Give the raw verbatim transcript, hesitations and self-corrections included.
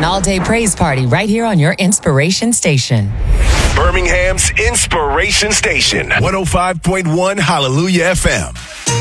an all-day praise party right here on your Inspiration Station. Birmingham's Inspiration Station. one oh five point one Hallelujah F M.